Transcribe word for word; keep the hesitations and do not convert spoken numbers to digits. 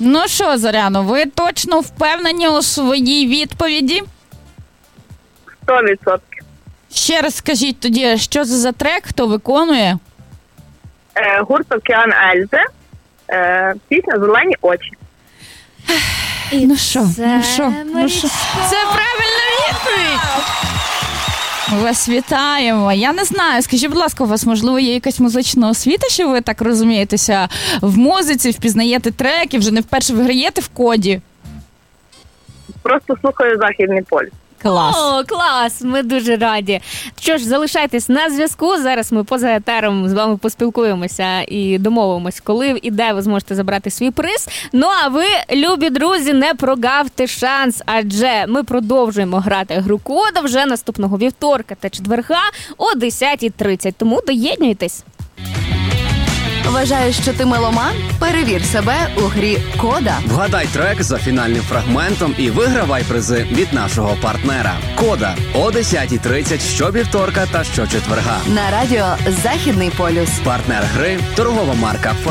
Ну що, Зоряно, ви точно впевнені у своїй відповіді? Сто відсотків. Ще раз скажіть тоді, що це за трек, хто виконує? Е, гурт «Океан Ельзи». Е, пісня «Зелені очі». І ну що, це ну що, ну що? Це правильна відповідь! Ми вас вітаємо. Я не знаю, скажіть, будь ласка, у вас, можливо, є якась музична освіта, що ви так розумієтеся в музиці, впізнаєте треки, вже не вперше виграєте в коді? Просто слухаю «Західний полюс». Клас. О, клас! Ми дуже раді. Що ж, залишайтесь на зв'язку. Зараз ми поза етером з вами поспілкуємося і домовимось, коли і де ви зможете забрати свій приз. Ну, а ви, любі друзі, не прогавте шанс, адже ми продовжуємо грати гру Кода вже наступного вівторка та четверга о десятій тридцять. Тому доєднуйтесь. Вважаєш, що ти меломан? Перевір себе у грі «Кода». Вгадай трек за фінальним фрагментом і вигравай призи від нашого партнера. «Кода» о десятій тридцять щовівторка та щочетверга. На радіо «Західний полюс». Партнер гри – торгова марка